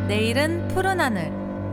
내일은 푸른 하늘.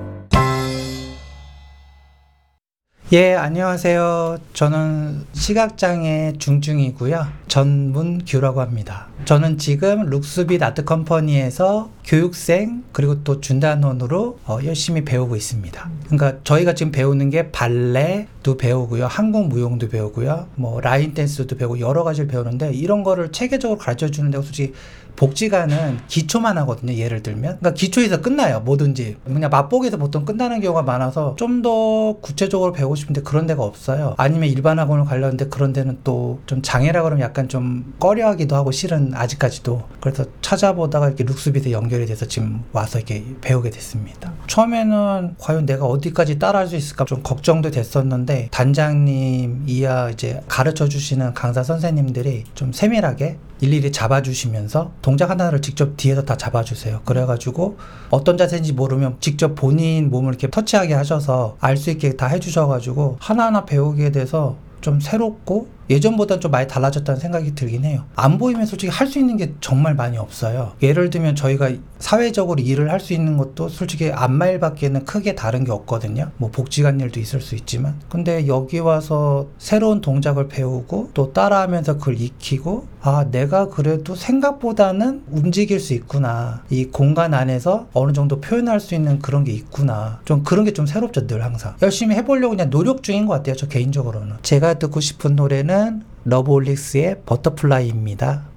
예, 안녕하세요. 저는 시각장애 중증이고요. 전문규라고 합니다. 저는 지금 룩스빗 아트컴퍼니에서 교육생 그리고 또 준단원으로 열심히 배우고 있습니다. 그러니까 저희가 지금 배우는 게 발레도 배우고요. 한국 무용도 배우고요. 뭐 라인 댄스도 배우고 여러 가지를 배우는데 이런 거를 체계적으로 가르쳐 주는 데가 솔직히 복지관은 기초만 하거든요. 예를 들면. 그러니까 기초에서 끝나요. 뭐든지. 그냥 맛보기에서 보통 끝나는 경우가 많아서 좀 더 구체적으로 배우고 싶은데 그런 데가 없어요. 아니면 일반 학원을 가려는데 그런 데는 또 좀 장애라 그러면 약간 좀 꺼려하기도 하고 실은 아직까지도. 그래서 찾아보다가 이렇게 룩스빗에 연결이 돼서 지금 와서 이렇게 배우게 됐습니다. 처음에는 과연 내가 어디까지 따라할 수 있을까 좀 걱정도 됐었는데 단장님 이하 이제 가르쳐 주시는 강사 선생님들이 좀 세밀하게 일일이 잡아주시면서 동작 하나를 직접 뒤에서 다 잡아주세요. 그래가지고 어떤 자세인지 모르면 직접 본인 몸을 이렇게 터치하게 하셔서 알 수 있게 다 해주셔가지고 하나하나 배우게 돼서 좀 새롭고 예전보다는 좀 많이 달라졌다는 생각이 들긴 해요. 안 보이면 솔직히 할 수 있는 게 정말 많이 없어요. 예를 들면 저희가 사회적으로 일을 할 수 있는 것도 솔직히 안마일밖에는 크게 다른 게 없거든요. 뭐 복지관 일도 있을 수 있지만 근데 여기 와서 새로운 동작을 배우고 또 따라하면서 그걸 익히고 아 내가 그래도 생각보다는 움직일 수 있구나. 이 공간 안에서 어느 정도 표현할 수 있는 그런 게 있구나. 좀 그런 게 좀 새롭죠. 늘 항상 열심히 해보려고 그냥 노력 중인 것 같아요. 저 개인적으로는. 제가 듣고 싶은 노래는 러브홀릭스의 버터플라이입니다.